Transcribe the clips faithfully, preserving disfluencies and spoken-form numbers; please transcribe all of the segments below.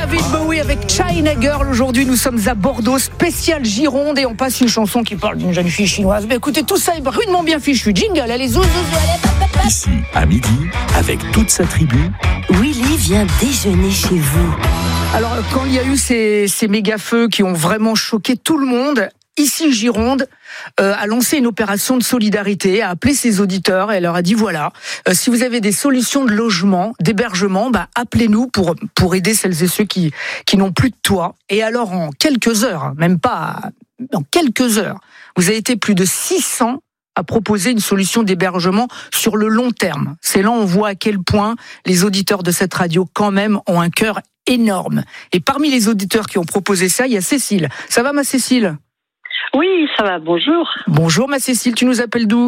David Bowie avec China Girl. Aujourd'hui, nous sommes à Bordeaux, spécial Gironde, et on passe une chanson qui parle d'une jeune fille chinoise. Mais écoutez, tout ça est rudement bien fichu. Jingle, allez, zou, zou, zou, allez, pap, pap, pap. Ici, à midi, avec toute sa tribu, Willy vient déjeuner chez vous. Alors, quand il y a eu ces, ces méga-feux qui ont vraiment choqué tout le monde, ici Gironde euh, a lancé une opération de solidarité, a appelé ses auditeurs et elle leur a dit voilà, euh, si vous avez des solutions de logement, d'hébergement, bah appelez-nous pour pour aider celles et ceux qui qui n'ont plus de toit. Et alors en quelques heures, même pas en quelques heures, vous avez été plus de six cents à proposer une solution d'hébergement sur le long terme. C'est là on voit à quel point les auditeurs de cette radio quand même ont un cœur énorme. Et parmi les auditeurs qui ont proposé ça, il y a Cécile. Ça va ma Cécile ? Oui, ça va, bonjour. Bonjour ma Cécile, tu nous appelles d'où ?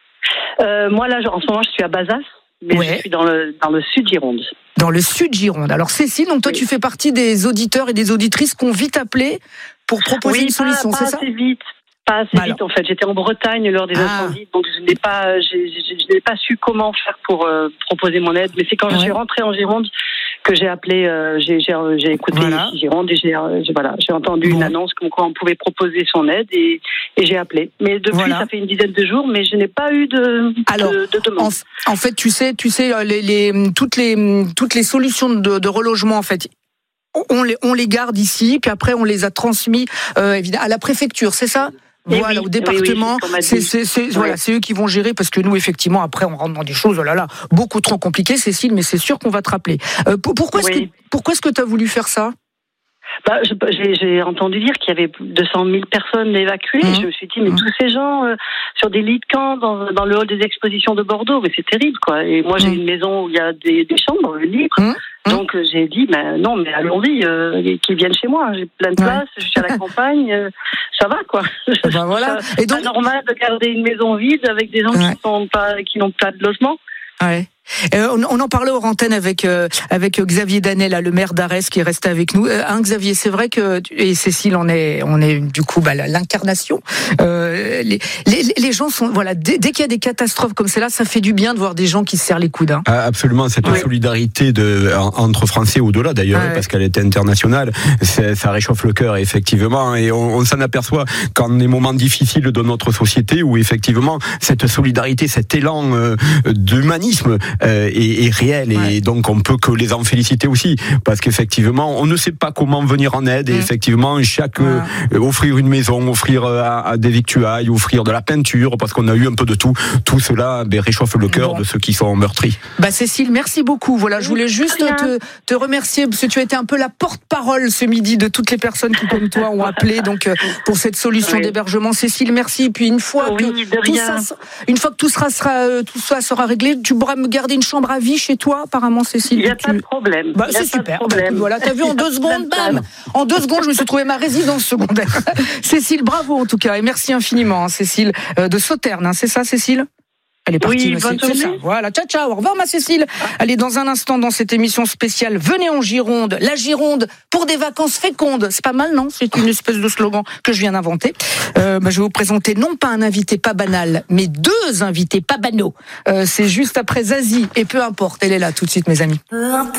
euh, Moi là, en ce moment, je suis à Bazas, mais Ouais. je suis dans le, dans le sud Gironde. Dans le sud Gironde. Alors Cécile, donc toi Oui. tu fais partie des auditeurs et des auditrices qu'on vite appelé pour proposer Oui, une solution, pas, c'est pas ça ? assez vite. Pas assez Bah vite en fait. J'étais en Bretagne lors des Ah. incendies, donc je n'ai pas, j'ai, j'ai, je n'ai pas su comment faire pour euh, proposer mon aide. Mais c'est quand je Ouais. suis rentrée en Gironde que j'ai appelé, euh, j'ai, j'ai, j'ai écouté Voilà. ici Gironde et j'ai, euh, j'ai, voilà, j'ai entendu Bon. une annonce comme quoi on pouvait proposer son aide et, et j'ai appelé. Mais depuis, Voilà. ça fait une dizaine de jours, mais je n'ai pas eu de, Alors, de, de demande. En, en fait, tu sais, tu sais, les, les, toutes les toutes les solutions de, de relogement, en fait, on les on les garde ici, puis après on les a transmis euh, évidemment à la préfecture, c'est ça ? Eh Voilà, oui, au département, oui, oui, c'est ce qu'on m'a c'est, dit. c'est, c'est, Ouais. voilà, c'est eux qui vont gérer parce que nous, effectivement, après, on rentre dans des choses, oh là là, beaucoup trop compliquées, Cécile, mais c'est sûr qu'on va te rappeler. Euh, pour- pourquoi est-ce Oui. que, pourquoi est-ce que tu as voulu faire ça ? Bah, je- j'ai, j'ai entendu dire qu'il y avait deux cent mille personnes évacuées. Mmh. Et je me suis dit, mais Mmh. tous ces gens euh, sur des lits de camp dans, dans le hall des expositions de Bordeaux, mais c'est terrible, quoi. Et moi, j'ai Mmh. une maison où il y a des, des chambres libres. Mmh. Donc, euh, j'ai dit, ben non, mais allons-y, euh, qu'ils viennent chez moi. J'ai plein de Ouais. place, je suis à la campagne, euh, ça va, quoi. Ben voilà. C'est Et donc, pas normal de garder une maison vide avec des gens Ouais. qui sont pas, qui n'ont pas de logement. ouais. Euh, on, on en parlait hors antenne avec euh, avec Xavier Danet, là, le maire d'Arès, qui est resté avec nous. Euh, hein, Xavier, c'est vrai que tu- et Cécile, on est on est du coup bah, l'incarnation. Euh, les, les les gens sont voilà dès, dès qu'il y a des catastrophes comme celle-là, ça fait du bien de voir des gens qui se serrent les coudes. Hein. Ah, absolument, cette Oui. solidarité de, en- entre Français au-delà d'ailleurs, Ah ouais. parce qu'elle est internationale, c'est- ça réchauffe le cœur effectivement, et on, on s'en aperçoit quand des moments difficiles de notre société où effectivement cette solidarité, cet élan euh, d'humanisme euh, est, est réel, Ouais. et donc on peut que les en féliciter aussi, parce qu'effectivement on ne sait pas comment venir en aide, et Mmh. effectivement chaque Voilà. euh, offrir une maison, offrir euh, à, à des victuailles, offrir de la peinture, parce qu'on a eu un peu de tout, tout cela ben, réchauffe le cœur Bon. de ceux qui sont meurtris. Bah Cécile, merci beaucoup. Voilà, je voulais juste Très bien. te, te remercier parce que tu as été un peu la porte-parole ce midi de toutes les personnes qui, comme toi, ont appelé donc euh, pour cette solution Oui. d'hébergement. Cécile, merci. Et puis une fois Oui, que de tout rien. ça, une fois que tout sera, sera euh, tout ça sera réglé, tu pourras me garder une chambre à vie chez toi, apparemment, Cécile. Il n'y a Tu- pas de problème. Bah, Il y a c'est pas de super. problème. Voilà, t'as vu en deux secondes, bam, en deux secondes, je me suis trouvé ma résidence secondaire. Cécile, bravo en tout cas, et merci infiniment, hein, Cécile euh, de Sauternes. Hein, c'est ça, Cécile ? Elle est partie. Oui, mais bonne c'est, c'est ça. journée. Voilà, ciao, ciao. Au revoir, ma Cécile. Allez, dans un instant, dans cette émission spéciale, venez en Gironde. La Gironde pour des vacances fécondes. C'est pas mal, non ? C'est une espèce de slogan que je viens d'inventer. Euh, bah, je vais vous présenter non pas un invité pas banal, mais deux invités pas banaux. Euh, c'est juste après Zazie, et peu importe. Elle est là tout de suite, mes amis.